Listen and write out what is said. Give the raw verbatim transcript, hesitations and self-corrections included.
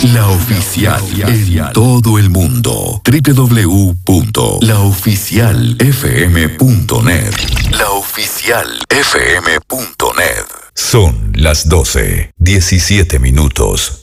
La Oficial en todo el mundo. doble u doble u doble u punto la oficial f m punto net. La Oficial f m punto net. Son las doce, diecisiete minutos.